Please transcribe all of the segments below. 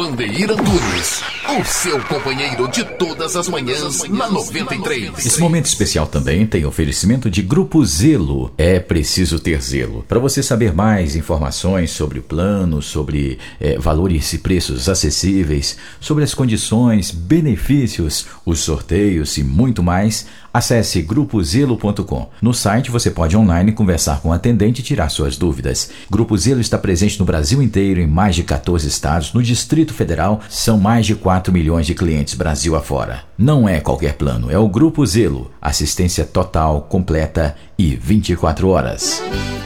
Vandeir Antunes, o seu companheiro de todas as manhãs na 93. Esse momento especial também tem oferecimento de Grupo Zelo. É preciso ter zelo. Para você saber mais informações sobre o plano, sobre valores e preços acessíveis, sobre as condições, benefícios, os sorteios e muito mais, acesse grupozelo.com. No site você pode online conversar com o atendente e tirar suas dúvidas. Grupo Zelo está presente no Brasil inteiro, em mais de 14 estados. No Distrito Federal, são mais de 4 milhões de clientes Brasil afora. Não é qualquer plano, é o Grupo Zelo. Assistência total, completa e 24 horas.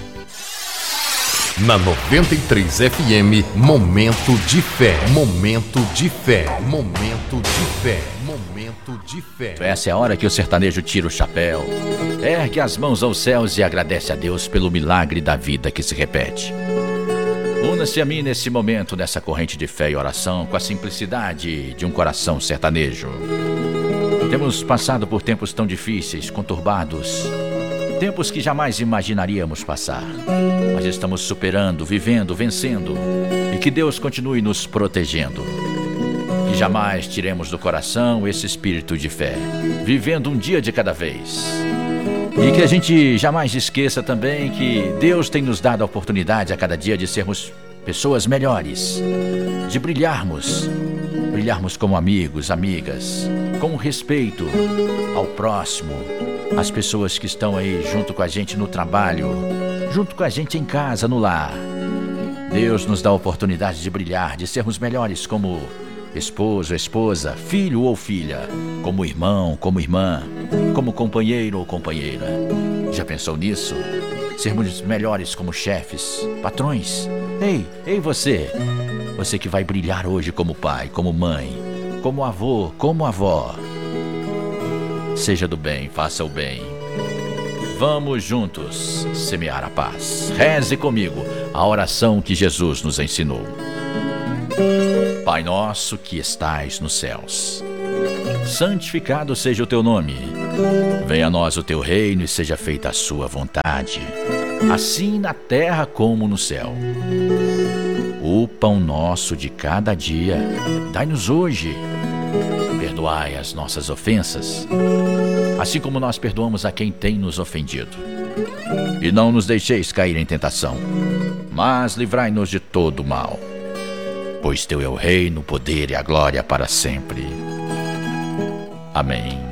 Na 93 FM, momento de fé, momento de fé, momento de fé, momento de fé. Essa é a hora que o sertanejo tira o chapéu, ergue as mãos aos céus e agradece a Deus pelo milagre da vida que se repete. Una-se a mim nesse momento, nessa corrente de fé e oração, com a simplicidade de um coração sertanejo. Temos passado por tempos tão difíceis, conturbados, tempos que jamais imaginaríamos passar, mas estamos superando, vivendo, vencendo, e que Deus continue nos protegendo. Que jamais tiremos do coração esse espírito de fé, vivendo um dia de cada vez. E que a gente jamais esqueça também que Deus tem nos dado a oportunidade a cada dia de sermos pessoas melhores, de brilharmos como amigos, amigas, com respeito ao próximo, às pessoas que estão aí junto com a gente no trabalho, junto com a gente em casa, no lar. Deus nos dá a oportunidade de brilhar, de sermos melhores como esposo, esposa, filho ou filha, como irmão, como irmã, como companheiro ou companheira. Já pensou nisso? Sermos melhores como chefes, patrões. Ei você! Você que vai brilhar hoje como pai, como mãe, como avô, como avó. Seja do bem, faça o bem. Vamos juntos semear a paz. Reze comigo a oração que Jesus nos ensinou. Pai nosso que estais nos céus, santificado seja o teu nome. Venha a nós o teu reino e seja feita a sua vontade, assim na terra como no céu. O pão nosso de cada dia dai-nos hoje. Perdoai as nossas ofensas, assim como nós perdoamos a quem tem nos ofendido. E não nos deixeis cair em tentação, mas livrai-nos de todo o mal. Pois teu é o reino, o poder e a glória para sempre. Amém.